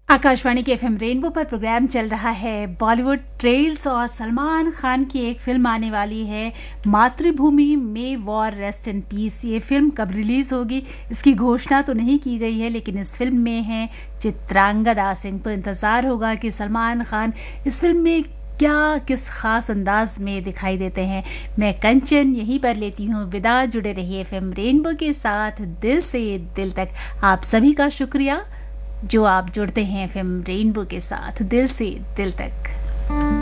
आकाशवाणी के FM rainbow पर programme चल रहा है बॉलीवुड ट्रेल्स और सलमान खान की एक फिल्म आने वाली है मातृभूमि में वॉर रेस्ट इन पीस। ये फिल्म कब रिलीज होगी इसकी घोषणा तो नहीं की गई है, लेकिन इस फिल्म में है चित्रांगदा सिंह। तो इंतज़ार होगा कि सलमान खान इस फिल्म में क्या किस खास अंदाज में दिखाई देते हैं। मैं कंचन यहीं पर लेती हूँ विदा। जुड़े रहिए एफएम रेनबो के साथ दिल से दिल तक। आप सभी का शुक्रिया जो आप जुड़ते हैं एफएम रेनबो के साथ दिल से दिल तक।